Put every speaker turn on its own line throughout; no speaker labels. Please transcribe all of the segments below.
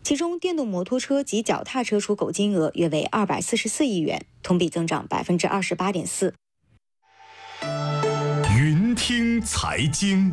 其中电动摩托车及脚踏车出口金额约为244亿元，同比增长28.4%。
云听财经。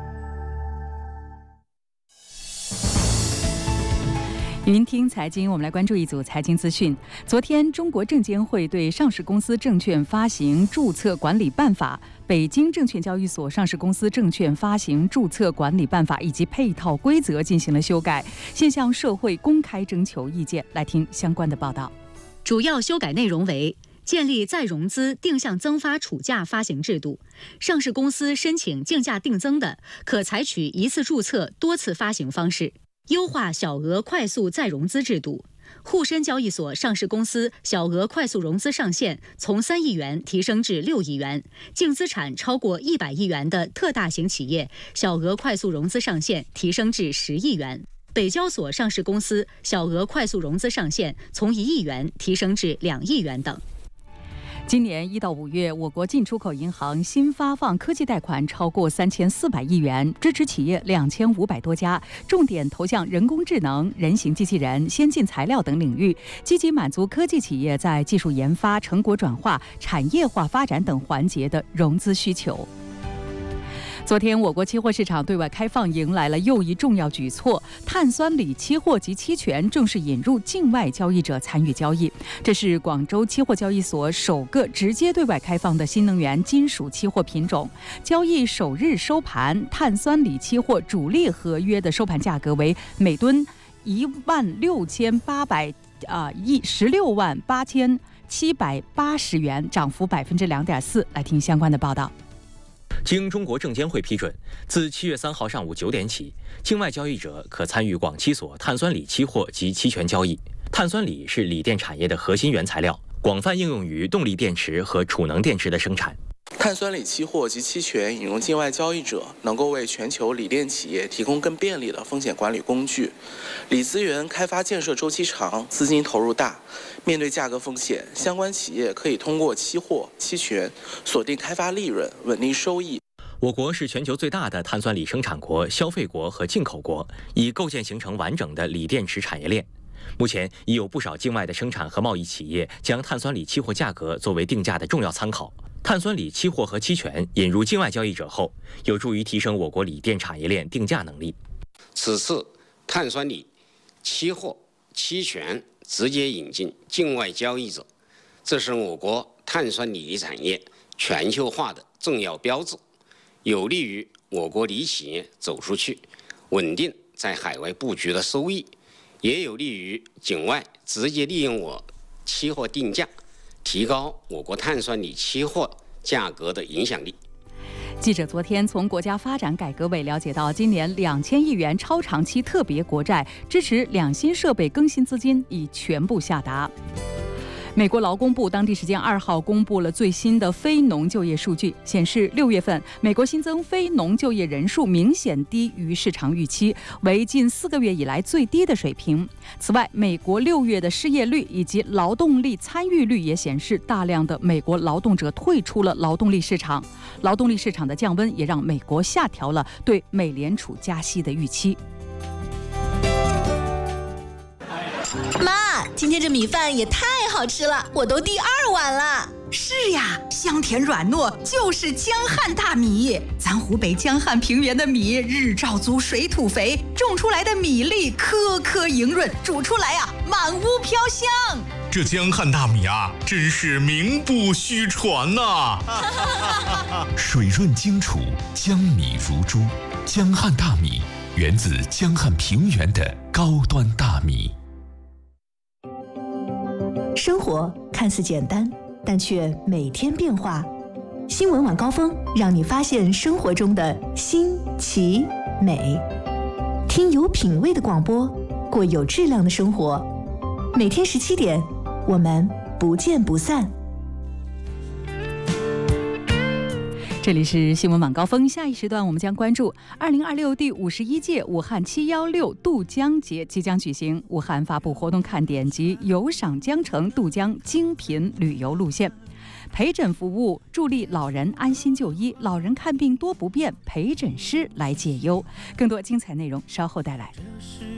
云听财经，我们来关注一组财经资讯。昨天，中国证监会对《上市公司证券发行注册管理办法》、《北京证券交易所上市公司证券发行注册管理办法》以及配套规则进行了修改，现向社会公开征求意见。来听相关的报道。
主要修改内容为：建立再融资定向增发储价发行制度，上市公司申请竞价定增的，可采取一次注册多次发行方式。优化小额快速再融资制度，沪深交易所上市公司小额快速融资上限从3亿元提升至6亿元，净资产超过100亿元的特大型企业小额快速融资上限提升至10亿元。北交所上市公司小额快速融资上限从1亿元提升至2亿元等。
今年1到5月，我国进出口银行新发放科技贷款超过3400亿元，支持企业2500多家，重点投向人工智能、人形机器人、先进材料等领域，积极满足科技企业在技术研发、成果转化、产业化发展等环节的融资需求。昨天，我国期货市场对外开放迎来了又一重要举措，碳酸锂期货及期权正式引入境外交易者参与交易。这是广州期货交易所首个直接对外开放的新能源金属期货品种。交易首日收盘，碳酸锂期货主力合约的收盘价格为每吨168780元，涨幅2.4%。来听相关的报道。
经中国证监会批准，自7月3号上午9点起，境外交易者可参与广期所碳酸锂期货及期权交易。碳酸锂是锂电产业的核心原材料，广泛应用于动力电池和储能电池的生产。
碳酸锂期货及期权引入境外交易者，能够为全球锂电企业提供更便利的风险管理工具。锂资源开发建设周期长，资金投入大，面对价格风险，相关企业可以通过期货、期权锁定开发利润，稳定收益。
我国是全球最大的碳酸锂生产国、消费国和进口国，已构建形成完整的锂电池产业链。目前已有不少境外的生产和贸易企业将碳酸锂期货价格作为定价的重要参考。碳酸锂期货和期权引入境外交易者后，有助于提升我国锂电产业链定价能力。
此次碳酸锂期货、期权直接引进境外交易者，这是我国碳酸锂产业全球化的重要标志，有利于我国锂企业走出去，稳定在海外布局的收益，也有利于境外直接利用我期货定价，提高我国碳酸锂期货价格的影响力。
记者昨天从国家发展改革委了解到，今年2000亿元超长期特别国债支持两新设备更新资金已全部下达。美国劳工部当地时间2号公布了最新的非农就业数据，显示6月份美国新增非农就业人数明显低于市场预期，为近4个月以来最低的水平。此外，美国6月的失业率以及劳动力参与率也显示，大量的美国劳动者退出了劳动力市场。劳动力市场的降温也让美国下调了对美联储加息的预期。
妈，今天这米饭也太好吃了，我都第2碗了。
是呀，香甜软糯，就是江汉大米。咱湖北江汉平原的米日照足，水土肥，种出来的米粒颗颗莹润，煮出来啊满屋飘香。
这江汉大米啊，真是名不虚传呐！水润精储，江米如珠。江汉大米源自江汉平原的高端大米。
生活看似简单，但却每天变化。新闻晚高峰让你发现生活中的新奇美，听有品味的广播，过有质量的生活。每天17点，我们不见不散。
这里是新闻晚高峰，下一时段我们将关注2026第51届武汉716渡江节即将举行，武汉发布活动看点及有赏江城渡江精品旅游路线。陪诊服务助力老人安心就医，老人看病多不便，陪诊师来解忧。更多精彩内容稍后带来。